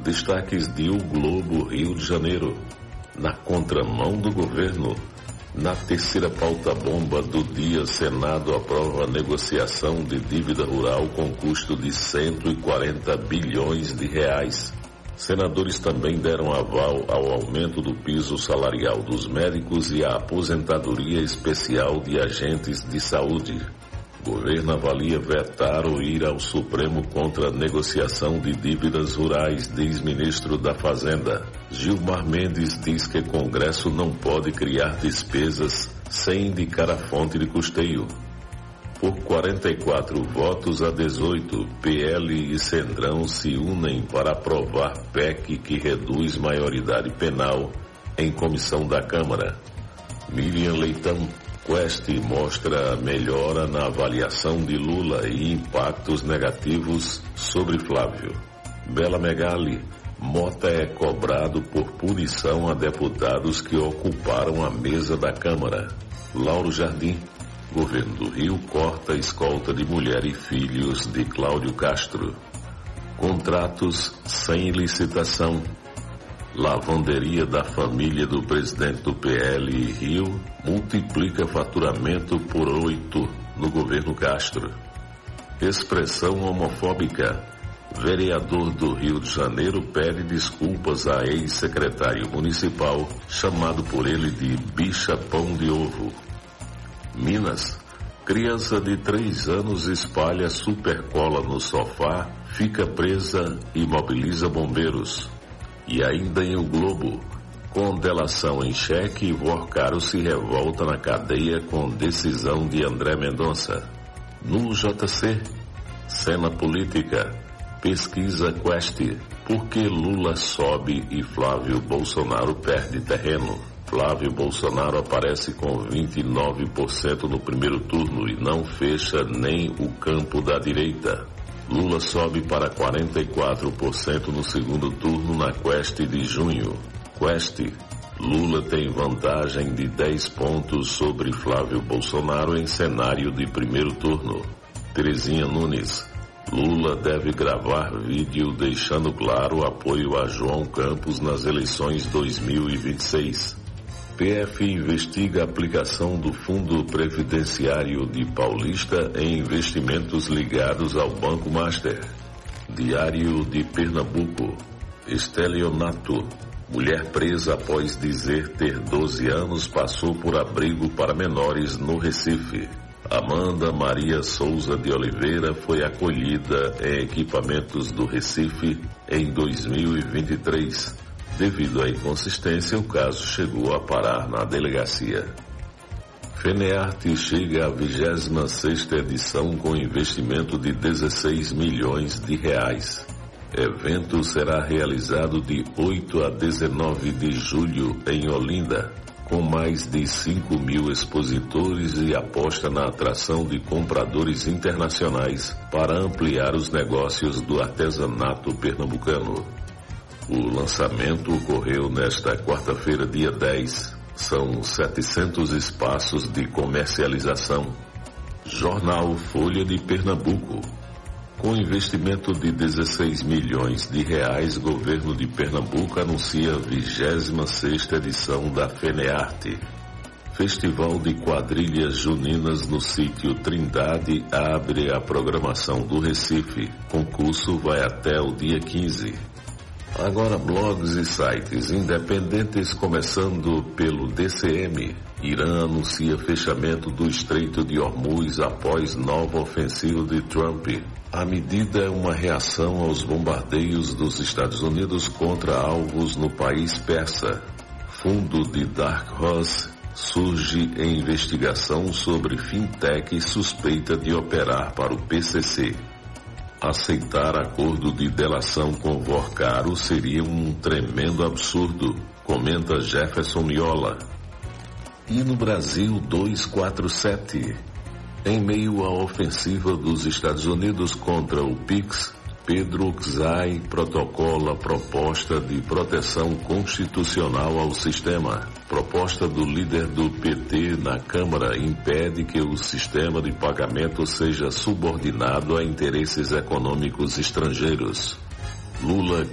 Destaques de O Globo, Rio de Janeiro. Na contramão do governo. Na terceira pauta-bomba do dia, Senado aprova a negociação de dívida rural com custo de 140 bilhões de reais. Senadores também deram aval ao aumento do piso salarial dos médicos e à aposentadoria especial de agentes de saúde. Governo avalia vetar ou ir ao Supremo contra a negociação de dívidas rurais, diz ministro da Fazenda. Gilmar Mendes diz que Congresso não pode criar despesas sem indicar a fonte de custeio. Por 44 votos a 18, PL e Centrão se unem para aprovar PEC que reduz maioridade penal em comissão da Câmara. Miriam Leitão. Quest mostra melhora na avaliação de Lula e impactos negativos sobre Flávio. Bela Megali. Mota é cobrado por punição a deputados que ocuparam a mesa da Câmara. Lauro Jardim. Governo do Rio corta a escolta de mulher e filhos de Cláudio Castro. Contratos sem licitação. Lavanderia da família do presidente do PL e Rio multiplica faturamento por 8 no governo Castro. Expressão homofóbica. Vereador do Rio de Janeiro pede desculpas a ex-secretário municipal, chamado por ele de bicha pão de ovo. Minas. Criança de 3 anos espalha supercola no sofá, fica presa e mobiliza bombeiros. E ainda em O Globo, com delação em cheque, Vorcaro se revolta na cadeia com decisão de André Mendonça. No JC, cena política, pesquisa Quest, por que Lula sobe e Flávio Bolsonaro perde terreno? Flávio Bolsonaro aparece com 29% no primeiro turno e não fecha nem o campo da direita. Lula sobe para 44% no segundo turno na Quest de junho. Quest. Lula tem vantagem de 10 pontos sobre Flávio Bolsonaro em cenário de primeiro turno. Terezinha Nunes. Lula deve gravar vídeo deixando claro o apoio a João Campos nas eleições 2026. PF investiga a aplicação do Fundo Previdenciário de Paulista em investimentos ligados ao Banco Master. Diário de Pernambuco. Estelionato. Mulher presa após dizer ter 12 anos passou por abrigo para menores no Recife. Amanda Maria Souza de Oliveira foi acolhida em equipamentos do Recife em 2023. Devido à inconsistência, o caso chegou a parar na delegacia. FENEARTE chega à 26ª edição com investimento de 16 milhões de reais. Evento será realizado de 8 a 19 de julho em Olinda, com mais de 5 mil expositores e aposta na atração de compradores internacionais para ampliar os negócios do artesanato pernambucano. O lançamento ocorreu nesta quarta-feira, dia 10. São 700 espaços de comercialização. Jornal Folha de Pernambuco. Com investimento de 16 milhões de reais, governo de Pernambuco anuncia a 26ª edição da FENEARTE. Festival de quadrilhas juninas no sítio Trindade abre a programação do Recife. Concurso vai até o dia 15. Agora blogs e sites independentes, começando pelo DCM. Irã anuncia fechamento do Estreito de Hormuz após nova ofensiva de Trump. A medida é uma reação aos bombardeios dos Estados Unidos contra alvos no país persa. Fundo de Dark Horse surge em investigação sobre fintech suspeita de operar para o PCC. Aceitar acordo de delação com Vorcaro seria um tremendo absurdo, comenta Jefferson Miola. E no Brasil 247, em meio à ofensiva dos Estados Unidos contra o PIX, Pedro Czai protocola proposta de proteção constitucional ao sistema. Proposta do líder do PT na Câmara impede que o sistema de pagamento seja subordinado a interesses econômicos estrangeiros. Lula